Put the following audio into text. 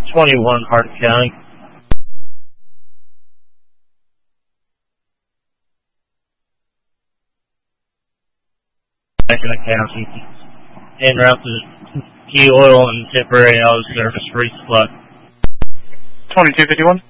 21 Hardin County. Back in the county. En route to Key Oil and temporary auto service resupply. 2251.